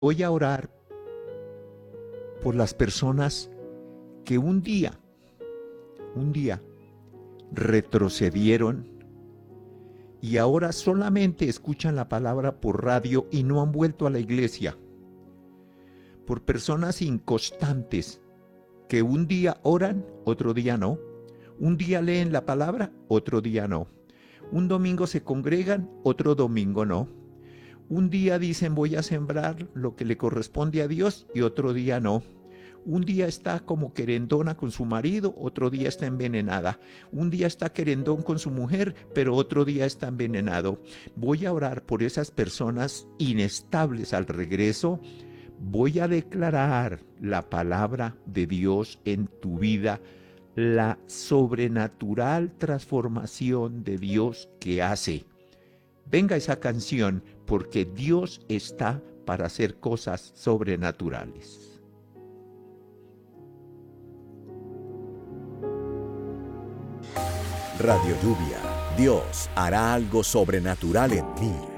Voy a orar por las personas que un día retrocedieron y ahora solamente escuchan la palabra por radio y no han vuelto a la iglesia. Por personas inconstantes que un día oran, otro día no. Un día leen la palabra, otro día no. Un domingo se congregan, otro domingo no. Un día dicen voy a sembrar lo que le corresponde a Dios y otro día no. Un día está como querendona con su marido, otro día está envenenada. Un día está querendón con su mujer, pero otro día está envenenado. Voy a orar por esas personas inestables al regreso. Voy a declarar la palabra de Dios en tu vida, la sobrenatural transformación de Dios que hace. Venga esa canción, porque Dios está para hacer cosas sobrenaturales. Radio Lluvia, Dios hará algo sobrenatural en ti.